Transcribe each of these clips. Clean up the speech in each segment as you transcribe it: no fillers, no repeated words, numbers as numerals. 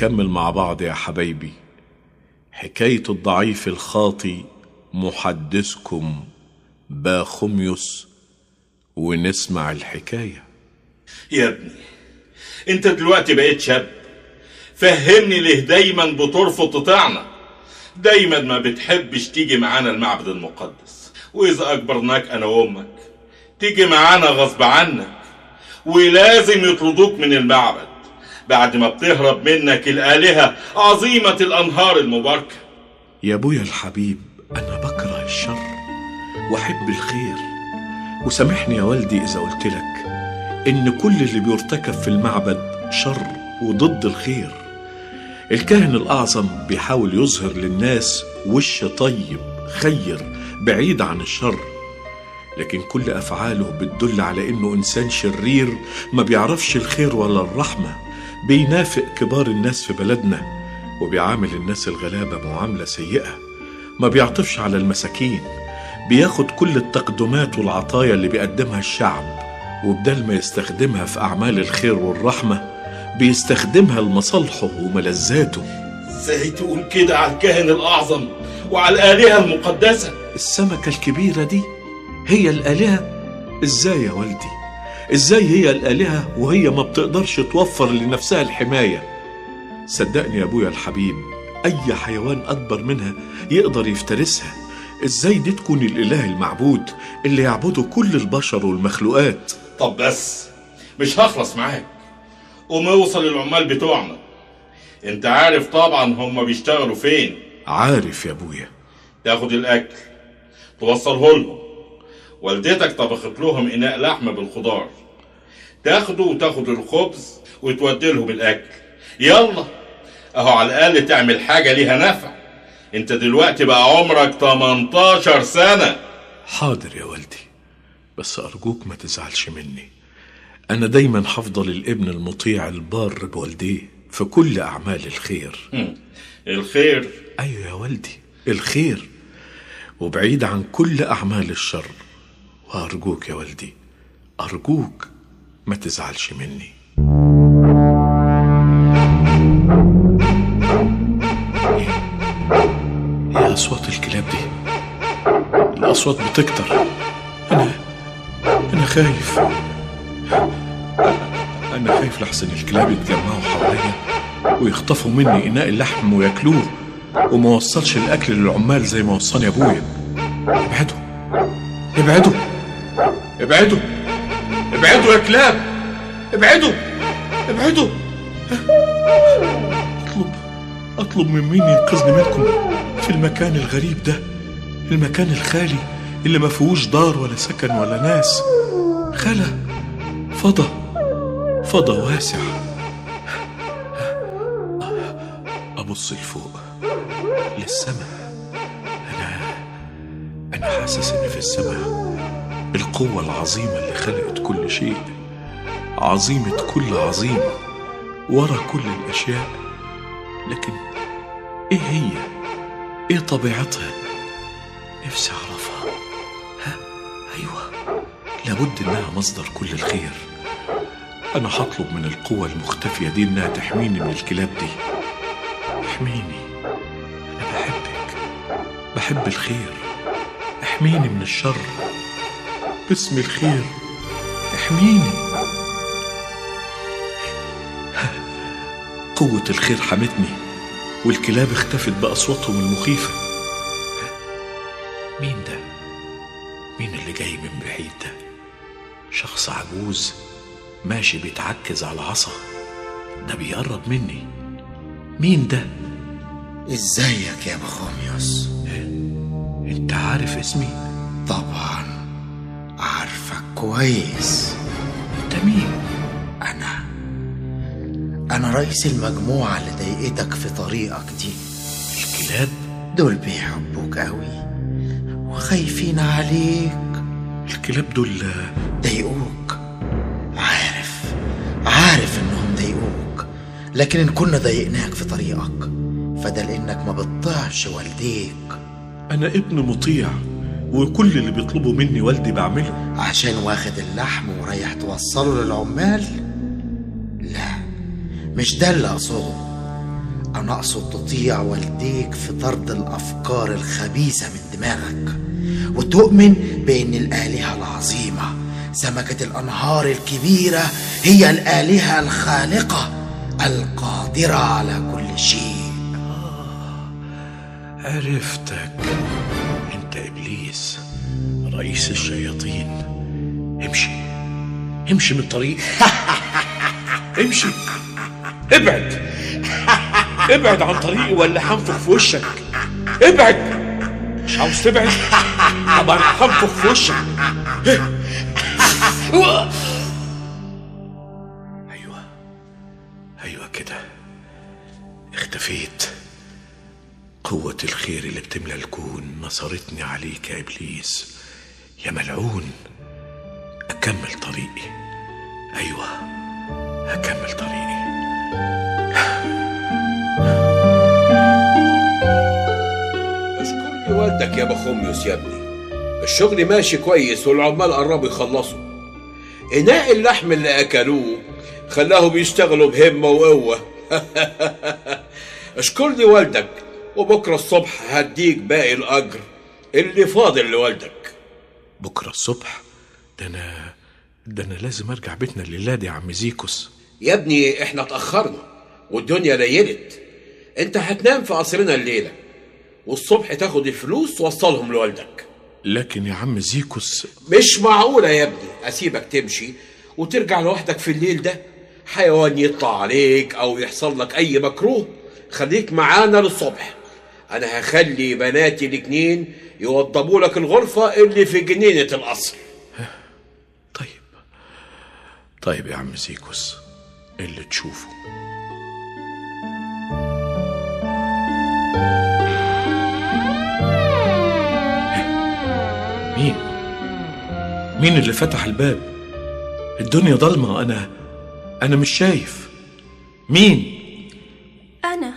نكمل مع بعض يا حبايبي حكاية الضعيف الخاطي محدثكم باخوميوس، ونسمع الحكاية. يا ابني انت دلوقتي بقيت شاب، فهمني ليه دايما بترفض تطيعنا؟ دايما ما بتحبش تيجي معانا المعبد المقدس، واذا اجبرناك انا وامك تيجي معانا غصب عنك، ولازم يطردوك من المعبد بعد ما بتهرب منك الآلهة عظيمة الأنهار المباركة. يا ابويا الحبيب، انا بكره الشر واحب الخير، وسامحني يا والدي اذا قلت لك ان كل اللي بيرتكب في المعبد شر وضد الخير. الكاهن الاعظم بيحاول يظهر للناس وش طيب خير بعيد عن الشر، لكن كل افعاله بتدل على انه انسان شرير ما بيعرفش الخير ولا الرحمة، بينافق كبار الناس في بلدنا، وبيعامل الناس الغلابة معاملة سيئة، ما بيعطفش على المساكين، بياخد كل التقدمات والعطايا اللي بيقدمها الشعب، وبدل ما يستخدمها في أعمال الخير والرحمة بيستخدمها لمصالحه وملذاته. ازاي تقول كده على الكاهن الأعظم وعلى الآلهة المقدسة؟ السمكة الكبيرة دي هي الآلهة؟ ازاي يا والدي؟ ازاي هي الآلهة وهي ما بتقدرش توفر لنفسها الحماية؟ صدقني يا ابويا الحبيب، اي حيوان اكبر منها يقدر يفترسها. ازاي دي تكون الاله المعبود اللي يعبده كل البشر والمخلوقات؟ طب بس مش هخلص معاك، قوم اوصل للعمال بتوعنا. انت عارف طبعا هم بيشتغلوا فين. عارف يا ابويا. تاخد الاكل توصله لهم، والدتك طبخت لهم اناء لحم بالخضار، تاخده وتاخد الخبز وتودي لهم الاكل. يلا اهو على الاقل تعمل حاجه ليها نفع. انت دلوقتي بقى عمرك 18 سنه. حاضر يا والدي، بس ارجوك ما تزعلش مني، انا دايما هفضل الابن المطيع البار بوالديه في كل اعمال الخير. الخير؟ ايوه يا والدي، الخير، وبعيد عن كل اعمال الشر. وارجوك يا والدي، ارجوك ما تزعلش مني. ايه اصوات الكلاب دي؟ الاصوات بتكتر. انا خايف، انا خايف لحسن الكلاب يتجمعوا حواليا ويخطفوا مني اناء اللحم وياكلوه، وما وصلش الاكل للعمال زي ما وصاني ابويا. ابعدوا ابعدوا ابعدوا ابعدوا يا كلاب، ابعدوا ابعدوا. اطلب من مين ينقذني منكم في المكان الغريب ده، المكان الخالي اللي ما فيهوش دار ولا سكن ولا ناس، خلا فضا واسع. ابص لفوق للسماء، انا حاسس ان في السماء القوة العظيمة اللي خلقت كل شيء، عظيمة كل عظيم ورا كل الاشياء. لكن ايه هي؟ ايه طبيعتها؟ نفسي اعرفها. ايوه، لابد انها مصدر كل الخير. انا هطلب من القوة المختفية دي انها تحميني من الكلاب دي. احميني، انا بحب الخير، احميني من الشر باسم الخير، احميني. قوة الخير حمتني والكلاب اختفت بأصواتهم المخيفة. مين ده؟ مين اللي جاي من بعيد ده؟ شخص عجوز ماشي بيتعكز على عصا، ده بيقرب مني. مين ده؟ ازيك يا باخوميوس؟ انت عارف اسمي؟ طبعا عارفك كويس. انت مين؟ انا رئيس المجموعة اللي ضايقتك في طريقك دي. الكلاب دول بيحبوك قوي وخايفين عليك. الكلاب دول ضايقوك، عارف انهم ضايقوك، لكن ان كنا ضايقناك في طريقك فده لانك ما بتطيعش والديك. انا ابن مطيع وكل اللي بيطلبوا مني والدي بعمله. عشان واخد اللحم ورايح توصله للعمال؟ لا، مش ده اللي اقصده. أنا أقصد تطيع والديك في طرد الأفكار الخبيثة من دماغك، وتؤمن بأن الآلهة العظيمة سمكة الأنهار الكبيرة هي الآلهة الخالقة القادرة على كل شيء. عرفتك، انت ابليس رئيس الشياطين. امشي من طريقي. امشي، ابعد عن طريقي ولا هنفخ في وشك. ابعد. مش عاوز تبعد؟ طبعا هنفخ في وشك. ايوه كده اختفيت. قوة الخير اللي بتملى الكون نصرتني عليك يا إبليس يا ملعون. أكمل طريقي. أيوة هكمل طريقي. اشكر لي والدك يا بخوميوس يا ابني، الشغل ماشي كويس والعمال قربوا يخلصوا. إناء اللحم اللي أكلوه خلاهم يشتغلوا بهمة وقوة. اشكر لي والدك، وبكرة الصبح هديك باقي الأجر اللي فاضل لوالدك. بكرة الصبح؟ ده أنا لازم أرجع بيتنا الليلة دي يا عم زيكوس. يا ابني احنا اتأخرنا والدنيا ليلت، انت هتنام في قصرنا الليلة والصبح تاخد الفلوس توصلهم لوالدك. لكن يا عم زيكوس مش معقولة يا ابني أسيبك تمشي وترجع لوحدك في الليل ده، حيوان يطلع عليك أو يحصل لك أي مكروه. خليك معانا للصبح، أنا هخلي بناتي الاتنين يوضبوا لك الغرفة اللي في جنينة القصر. طيب يا عم زيكوس، اللي تشوفه. مين اللي فتح الباب؟ الدنيا ضلمة، أنا مش شايف. مين؟ أنا.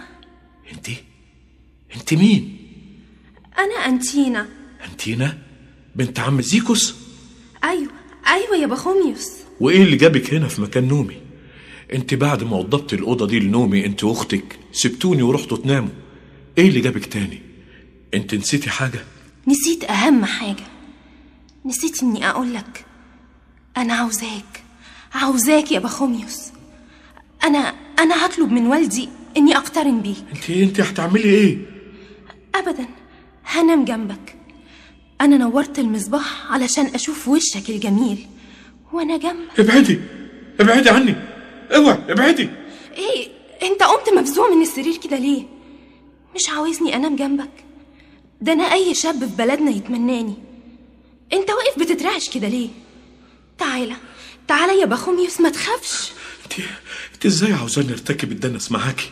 انت مين؟ أنا أنتينا. أنتينا؟ بنت عم زيكوس؟ أيوة يا بخوميوس. وإيه اللي جابك هنا في مكان نومي؟ انت بعد ما وضبت الأوضة دي لنومي انت واختك سبتوني ورحتوا تناموا. ايه اللي جابك تاني؟ انت نسيتي حاجة؟ نسيت أهم حاجة، نسيت إني أقولك أنا عاوزاك يا بخوميوس. أنا هطلب من والدي إني أقترن بيك. انت هتعملي ايه؟ أبدا، هنام جنبك. أنا نورت المصباح علشان أشوف وشك الجميل وأنا جنبك. ابعدي عني، اوعي ابعدي. إيه أنت قمت مفزوع من السرير كده ليه؟ مش عاوزني أنام جنبك؟ ده أنا أي شاب في بلدنا يتمناني. أنت واقف بتترعش كده ليه؟ تعالى يا بخوميوس، ما تخافش. انت ازاي عاوزاني ارتكب الدنس معاكي؟